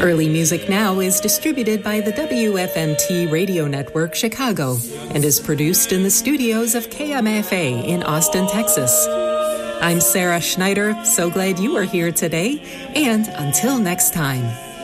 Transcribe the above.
Early Music Now is distributed by the WFMT Radio Network Chicago and is produced in the studios of KMFA in Austin, Texas. I'm Sarah Schneider, so glad you are here today, and until next time.